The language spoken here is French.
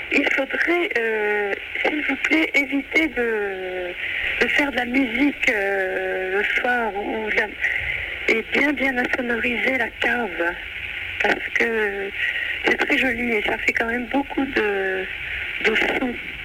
il faudrait, s'il vous plaît, éviter de faire de la musique le soir et bien insonoriser la cave. Parce que c'est très joli et ça fait quand même beaucoup de son.